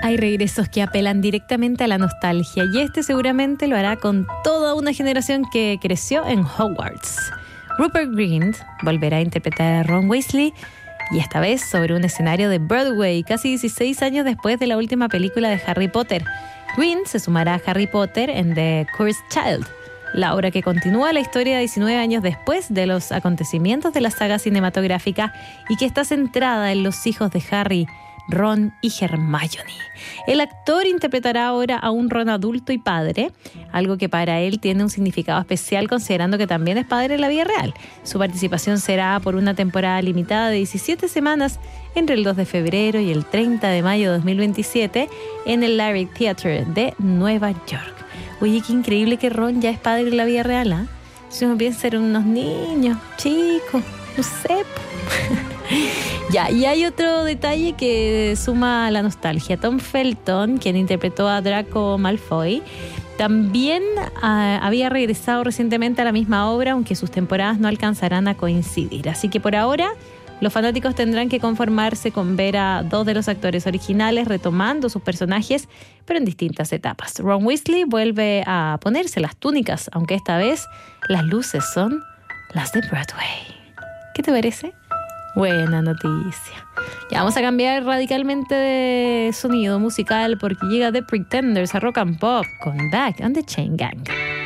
Hay regresos que apelan directamente a la nostalgia y este seguramente lo hará con toda una generación que creció en Hogwarts. Rupert Grint volverá a interpretar a Ron Weasley y esta vez sobre un escenario de Broadway, casi 16 años después de la última película de Harry Potter. Grint se sumará a Harry Potter en The Cursed Child, la obra que continúa la historia 19 años después de los acontecimientos de la saga cinematográfica y que está centrada en los hijos de Harry, Ron y Hermione. El actor interpretará ahora a un Ron adulto y padre, algo que para él tiene un significado especial considerando que también es padre en la vida real. Su participación será por una temporada limitada de 17 semanas entre el 2 de febrero y el 30 de mayo de 2027 en el Lyric Theatre de Nueva York. Oye, qué increíble que Ron ya es padre en la vida real, ¿eh? Si uno piensa en unos niños, chicos, no sé. Ya, y hay otro detalle que suma a la nostalgia. Tom Felton, quien interpretó a Draco Malfoy, también había regresado recientemente a la misma obra, aunque sus temporadas no alcanzarán a coincidir. Así que por ahora, los fanáticos tendrán que conformarse con ver a dos de los actores originales retomando sus personajes, pero en distintas etapas. Ron Weasley vuelve a ponerse las túnicas, aunque esta vez las luces son las de Broadway. ¿Qué te parece? Buena noticia. Ya vamos a cambiar radicalmente de sonido musical porque llega The Pretenders a Rock and Pop con Back on the Chain Gang.